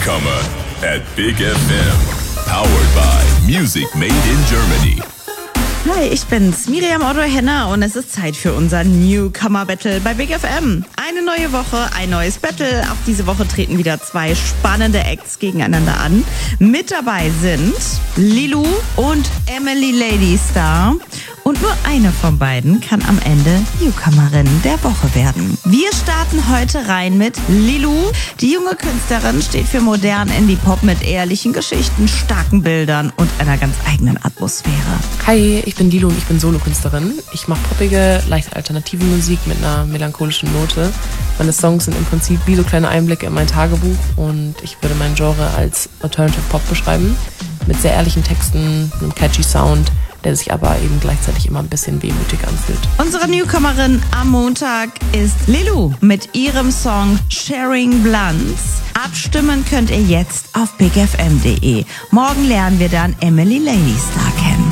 Newcomer at Big FM. Powered by Music Made in Germany. Hi, ich bin's, Miriam Otto-Henner und es ist Zeit für unser Newcomer-Battle bei Big FM. Eine neue Woche, ein neues Battle. Auch diese Woche treten wieder 2 spannende Acts gegeneinander an. Mit dabei sind Lilou und Emily Ladystar. Und nur eine von beiden kann am Ende Newcomerin der Woche werden. Wir starten heute rein mit Lilou. Die junge Künstlerin steht für modernen Indie-Pop mit ehrlichen Geschichten, starken Bildern und einer ganz eigenen Atmosphäre. Hi, ich bin Lilou und ich bin Solokünstlerin. Ich mache poppige, leicht alternative Musik mit einer melancholischen Note. Meine Songs sind im Prinzip wie so kleine Einblicke in mein Tagebuch und ich würde mein Genre als Alternative Pop beschreiben. Mit sehr ehrlichen Texten, einem catchy Sound, der sich aber eben gleichzeitig immer ein bisschen wehmütig anfühlt. Unsere Newcomerin am Montag ist Lilou mit ihrem Song Sharing Blunts. Abstimmen könnt ihr jetzt auf bigfm.de. Morgen lernen wir dann Emily Ladystar kennen.